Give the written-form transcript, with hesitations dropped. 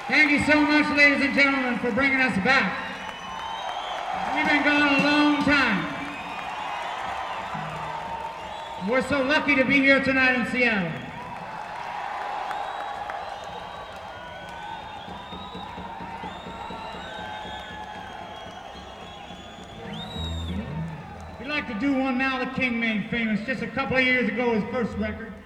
Thank you so much, ladies and gentlemen, for bringing us back. We've been gone a long time. We're so lucky to be here tonight in Seattle. We'd like to do one now that King made famous just a couple of years ago, his first record.